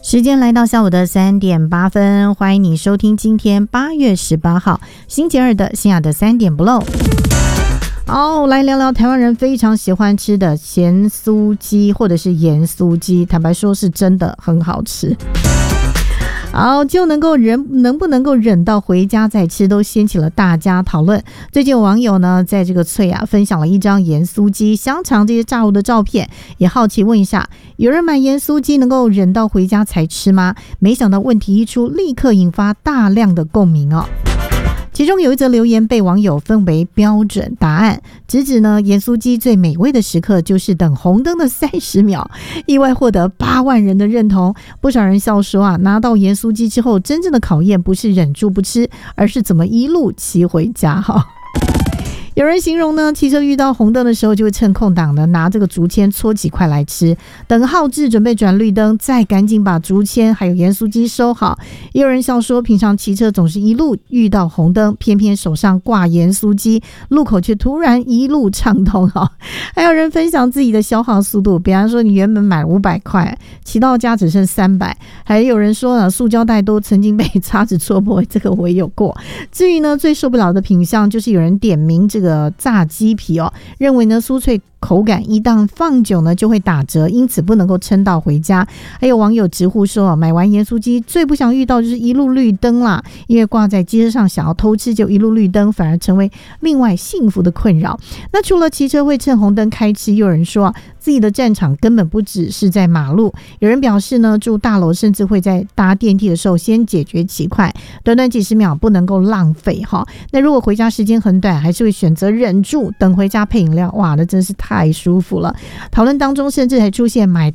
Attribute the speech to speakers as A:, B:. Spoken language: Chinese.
A: 时间来到下午的3:08，欢迎你收听今天8月18号星期二的新雅的3点不漏。好，来聊聊台湾人非常喜欢吃的咸酥鸡或者是盐酥鸡，坦白说是真的很好吃。好，就能不能够忍到回家再吃，都掀起了大家讨论。最近有网友呢，在这个脆分享了一张盐酥鸡、香肠这些炸物的照片，也好奇问一下，有人买盐酥鸡能够忍到回家才吃吗？没想到问题一出，立刻引发大量的共鸣哦。其中有一则留言被网友分为标准答案，直指呢盐酥鸡最美味的时刻就是等红灯的30秒，意外获得8万人的认同。不少人笑说拿到盐酥鸡之后，真正的考验不是忍住不吃，而是怎么一路骑回家哈。有人形容呢，汽车遇到红灯的时候，就会趁空档呢拿这个竹签搓几块来吃，等号志准备转绿灯，再赶紧把竹签还有盐酥鸡收好。也有人笑说，平常骑车总是一路遇到红灯，偏偏手上挂盐酥鸡，路口却突然一路畅通哈。还有人分享自己的消耗速度，比方说你原本买500块，骑到家只剩300。还有人说呢，塑胶袋都曾经被叉子戳破，这个我也有过。至于呢，最受不了的品项就是有人点名这个炸鸡皮认为呢酥脆口感一旦放久呢就会打折，因此不能够撑到回家。还有网友直呼说买完盐酥鸡最不想遇到就是一路绿灯啦，因为挂在机车上想要偷吃就一路绿灯，反而成为另外幸福的困扰。那除了骑车会趁红灯开吃，有人说自己的战场根本不只是在马路。有人表示呢，住大楼甚至会在搭电梯的时候先解决几块，短短几十秒不能够浪费哈。那如果回家时间很短，还是会选择忍住等回家配饮料，哇，那真是太舒服了。讨论当中甚至还出现买